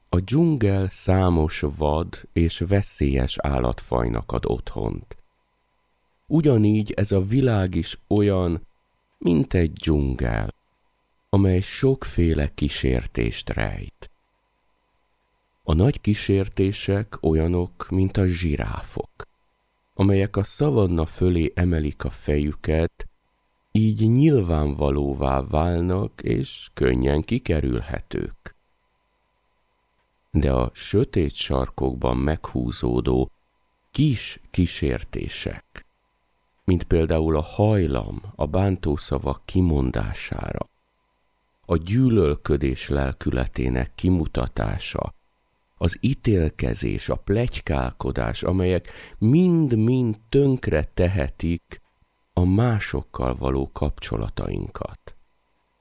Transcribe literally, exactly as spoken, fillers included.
A dzsungel számos vad és veszélyes állatfajnak ad otthont. Ugyanígy ez a világ is olyan, mint egy dzsungel, amely sokféle kísértést rejt. A nagy kísértések olyanok, mint a zsiráfok, amelyek a szavanna fölé emelik a fejüket, így nyilvánvalóvá válnak és könnyen kikerülhetők. De a sötét sarkokban meghúzódó kis kísértések, mint például a hajlam a bántószavak kimondására, a gyűlölködés lelkületének kimutatása, az ítélkezés, a pletykálkodás, amelyek mind-mind tönkre tehetik a másokkal való kapcsolatainkat.